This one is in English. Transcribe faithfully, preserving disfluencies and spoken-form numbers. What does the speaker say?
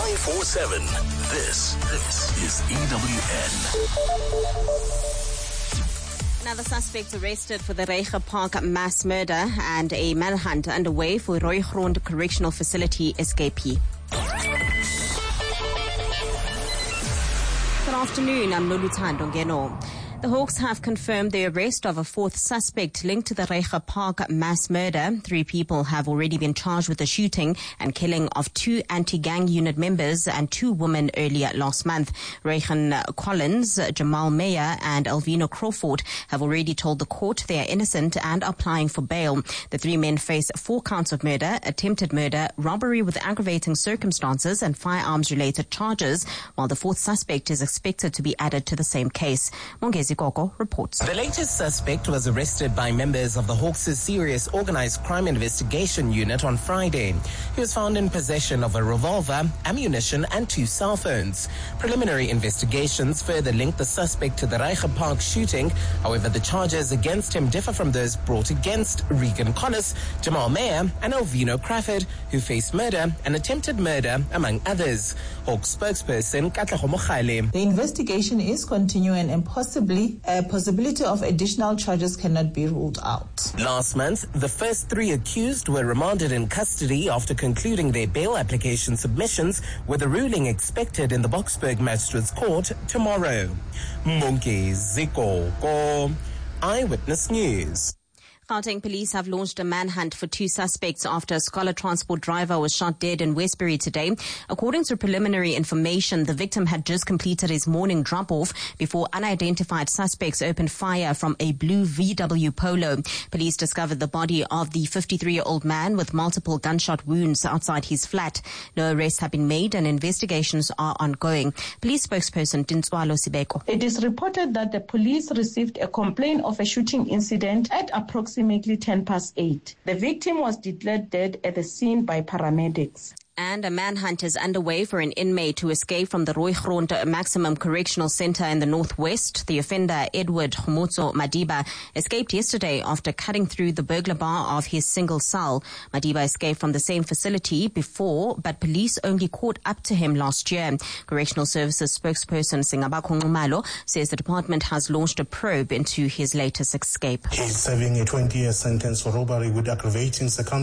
nine four seven. This, this is E W N. Another suspect arrested for the Reiger Park mass murder and a manhunt underway for Rooigrond Correctional Facility escapee. Good afternoon, I'm Loluthando Ngeno. The Hawks have confirmed the arrest of a fourth suspect linked to the Reiger Park mass murder. Three people have already been charged with the shooting and killing of two anti-gang unit members and two women earlier last month. Regan Collins, Jamal Meyer and Elvino Crawford have already told the court they are innocent and are applying for bail. The three men face four counts of murder, attempted murder, robbery with aggravating circumstances and firearms-related charges, while the fourth suspect is expected to be added to the same case. Mongezi Gogo reports. The latest suspect was arrested by members of the Hawks' Serious Organized Crime Investigation Unit on Friday. He was found in possession of a revolver, ammunition and two cell phones. Preliminary investigations further linked the suspect to the Reiger Park shooting. However, the charges against him differ from those brought against Regan Collins, Jamal Meyer and Elvino Crawford, who faced murder and attempted murder, among others. Hawks spokesperson Katlego Mogale. The investigation is continuing and possibly a possibility of additional charges cannot be ruled out. Last month, the first three accused were remanded in custody after concluding their bail application submissions, with a ruling expected in the Boksburg Magistrates Court tomorrow. Mongezi Gogo, Eyewitness News. Gauteng police have launched a manhunt for two suspects after a Scholar Transport driver was shot dead in Westbury today. According to preliminary information, the victim had just completed his morning drop-off before unidentified suspects opened fire from a blue V W Polo. Police discovered the body of the fifty-three-year-old man with multiple gunshot wounds outside his flat. No arrests have been made and investigations are ongoing. Police spokesperson Dintswalo Sibeko. It is reported that the police received a complaint of a shooting incident at approximately approximately ten past eight. The victim was declared dead at the scene by paramedics. And a manhunt is underway for an inmate who escaped from the Rooigrond Maximum Correctional Center in the northwest. The offender, Edward Homotso Madiba, escaped yesterday after cutting through the burglar bar of his single cell. Madiba escaped from the same facility before, but police only caught up to him last year. Correctional Services spokesperson Singabakho Nxumalo says the department has launched a probe into his latest escape. He's serving a twenty-year sentence for robbery with aggravating circumstances.